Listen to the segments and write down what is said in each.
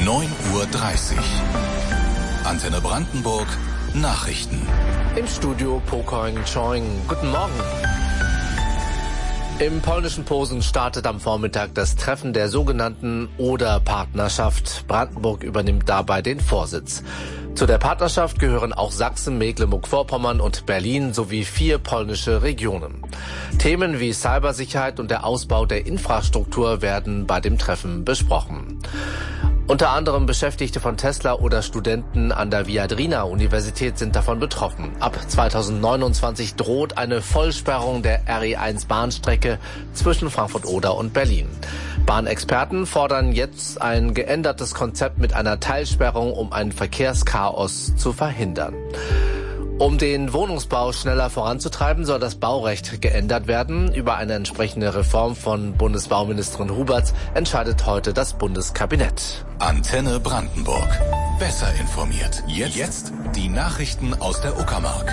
9:30 Uhr. Antenne Brandenburg, Nachrichten. Im Studio Pokoing Choing. Guten Morgen. Im polnischen Posen startet am Vormittag das Treffen der sogenannten Oder-Partnerschaft. Brandenburg übernimmt dabei den Vorsitz. Zu der Partnerschaft gehören auch Sachsen, Mecklenburg-Vorpommern und Berlin sowie 4 polnische Regionen. Themen wie Cybersicherheit und der Ausbau der Infrastruktur werden bei dem Treffen besprochen. Unter anderem Beschäftigte von Tesla oder Studenten an der Viadrina-Universität sind davon betroffen. Ab 2029 droht eine Vollsperrung der RE1-Bahnstrecke zwischen Frankfurt-Oder und Berlin. Bahnexperten fordern jetzt ein geändertes Konzept mit einer Teilsperrung, um ein Verkehrschaos zu verhindern. Um den Wohnungsbau schneller voranzutreiben, soll das Baurecht geändert werden. Über eine entsprechende Reform von Bundesbauministerin Huberts entscheidet heute das Bundeskabinett. Antenne Brandenburg. Besser informiert. Jetzt die Nachrichten aus der Uckermark.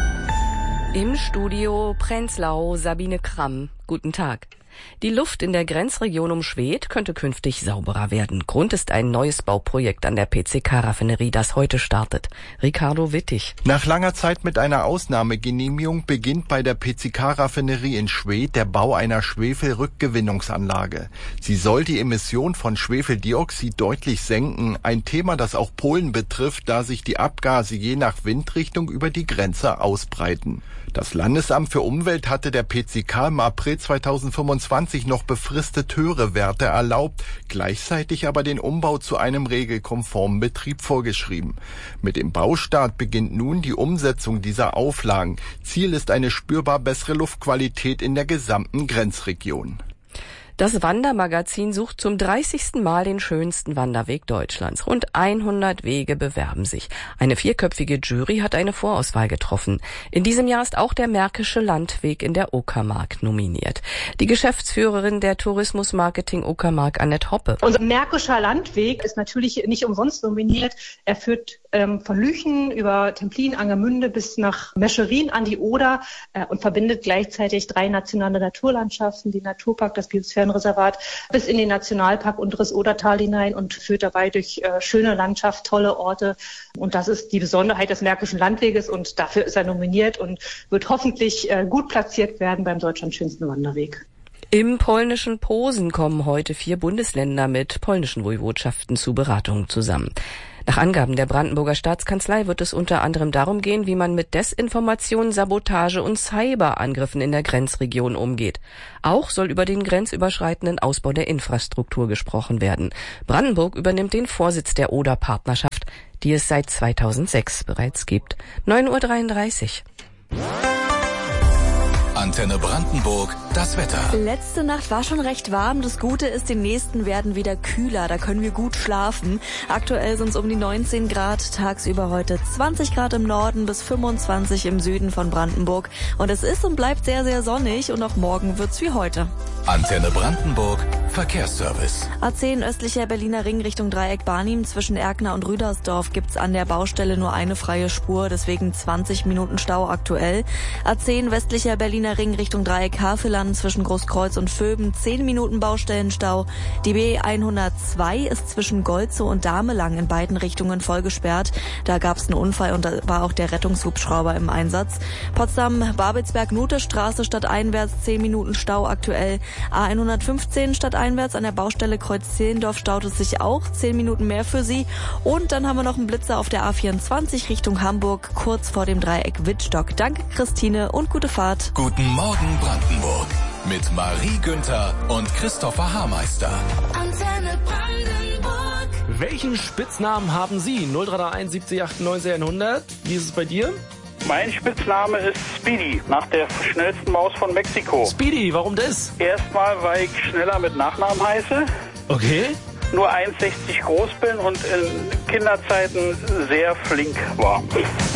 Im Studio Prenzlau Sabine Kramm. Guten Tag. Die Luft in der Grenzregion um Schwedt könnte künftig sauberer werden. Grund ist ein neues Bauprojekt an der PCK-Raffinerie, das heute startet. Ricardo Wittig. Nach langer Zeit mit einer Ausnahmegenehmigung beginnt bei der PCK-Raffinerie in Schwedt der Bau einer Schwefelrückgewinnungsanlage. Sie soll die Emission von Schwefeldioxid deutlich senken. Ein Thema, das auch Polen betrifft, da sich die Abgase je nach Windrichtung über die Grenze ausbreiten. Das Landesamt für Umwelt hatte der PCK im April 2025 noch befristet höhere Werte erlaubt, gleichzeitig aber den Umbau zu einem regelkonformen Betrieb vorgeschrieben. Mit dem Baustart beginnt nun die Umsetzung dieser Auflagen. Ziel ist eine spürbar bessere Luftqualität in der gesamten Grenzregion. Das Wandermagazin sucht zum 30. Mal den schönsten Wanderweg Deutschlands. Rund 100 Wege bewerben sich. Eine 4-köpfige Jury hat eine Vorauswahl getroffen. In diesem Jahr ist auch der Märkische Landweg in der Uckermark nominiert. Die Geschäftsführerin der Tourismusmarketing Uckermark, Annette Hoppe. Unser Märkischer Landweg ist natürlich nicht umsonst nominiert. Er führt von Lüchen über Templin, Angermünde bis nach Mescherin an die Oder und verbindet gleichzeitig 3 nationale Naturlandschaften, die Naturpark, das Biosphärenreservat, bis in den Nationalpark Unteres Odertal hinein und führt dabei durch schöne Landschaft, tolle Orte. Und das ist die Besonderheit des Märkischen Landweges und dafür ist er nominiert und wird hoffentlich gut platziert werden beim Deutschlands schönsten Wanderweg. Im polnischen Posen kommen heute 4 Bundesländer mit polnischen Woiwodschaften zu Beratungen zusammen. Nach Angaben der Brandenburger Staatskanzlei wird es unter anderem darum gehen, wie man mit Desinformation, Sabotage und Cyberangriffen in der Grenzregion umgeht. Auch soll über den grenzüberschreitenden Ausbau der Infrastruktur gesprochen werden. Brandenburg übernimmt den Vorsitz der Oder-Partnerschaft, die es seit 2006 bereits gibt. 9:33 Uhr. Antenne Brandenburg, das Wetter. Letzte Nacht war schon recht warm. Das Gute ist, die nächsten werden wieder kühler. Da können wir gut schlafen. Aktuell sind es um die 19 Grad. Tagsüber heute 20 Grad im Norden bis 25 im Süden von Brandenburg. Und es ist und bleibt sehr, sehr sonnig. Und auch morgen wird's wie heute. Antenne Brandenburg, Verkehrsservice. A10 östlicher Berliner Ring Richtung Dreieck Barnim. Zwischen Erkner und Rüdersdorf gibt's an der Baustelle nur eine freie Spur. Deswegen 20 Minuten Stau aktuell. A10 westlicher Berliner Ring Richtung Dreieck Havelland zwischen Großkreuz und Vöben 10 Minuten Baustellenstau. Die B102 ist zwischen Golzow und Damelang in beiden Richtungen voll gesperrt. Da gab es einen Unfall und da war auch der Rettungshubschrauber im Einsatz. Potsdam-Babelsberg-Nutestraße stadteinwärts 10 Minuten Stau aktuell. A115 stadteinwärts an der Baustelle Kreuz-Zehlendorf staut es sich auch 10 Minuten mehr für Sie. Und dann haben wir noch einen Blitzer auf der A24 Richtung Hamburg kurz vor dem Dreieck Wittstock. Danke Christine und gute Fahrt. Guten Morgen Brandenburg mit Marie Günther und Christopher Haarmeister. Antenne Brandenburg. Welchen Spitznamen haben Sie? 0331 70 98 100. Wie ist es bei dir? Mein Spitzname ist Speedy, nach der schnellsten Maus von Mexiko. Speedy, warum das? Erstmal, weil ich schneller mit Nachnamen heiße, Okay. nur 1,60 groß bin und in Kinderzeiten sehr flink war.